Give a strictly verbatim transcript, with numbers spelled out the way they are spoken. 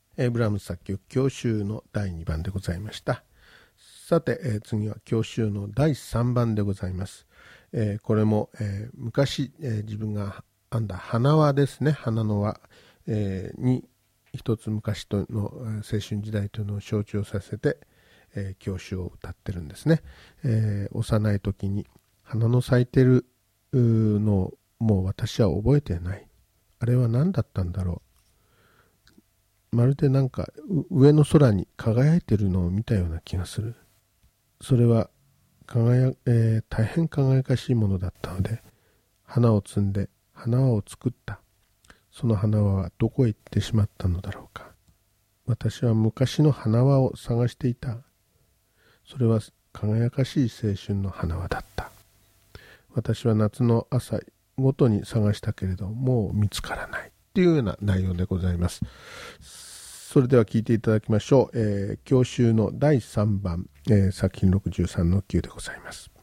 えー、ブラームス作曲郷愁のだいにばんでございました。さて、えー、次は郷愁のだいさんばんでございます。えー、これも、えー、昔、えー、自分が編んだ花輪ですね、花の輪、えー、に一つ昔との青春時代というのを象徴させて、えー、郷愁を歌ってるんですね。えー、幼い時に花の咲いてるのをもう私は覚えてない。あれは何だったんだろう。まるでなんか上の空に輝いてるのを見たような気がする。それは輝、えー、大変輝かしいものだったので、花を摘んで花輪を作った。その花輪はどこへ行ってしまったのだろうか。私は昔の花輪を探していた。それは輝かしい青春の花輪だった。私は夏の朝ごとに探したけれどもう見つからないっていうような内容でございます。それでは聴いていただきましょう。えー、郷愁のだいさんばん、えー、作品ろくじゅうさんのきゅうでございます。